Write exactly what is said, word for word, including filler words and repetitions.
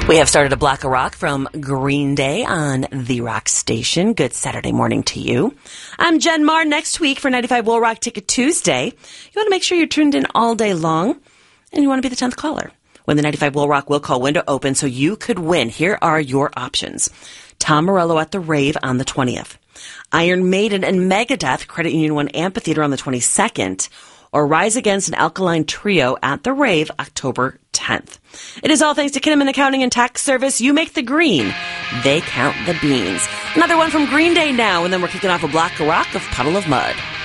We have started a block of rock from Green Day on The Rock Station. Good Saturday morning to you. I'm Jen Marr. Next week for ninety-five Will Rock Ticket Tuesday, you want to make sure you're tuned in all day long, and you want to be the tenth caller when the ninety-five Will Rock will call window opens so you could win. Here are your options. Tom Morello at the Rave on the twentieth. Iron Maiden and Megadeth, Credit Union One Amphitheater on the twenty-second. Or Rise Against an Alkaline Trio at the Rave October tenth. It is all thanks to Kinnaman Accounting and Tax Service. You make the green. They count the beans. Another one from Green Day now, and then we're kicking off a block of rock of Puddle of Mud.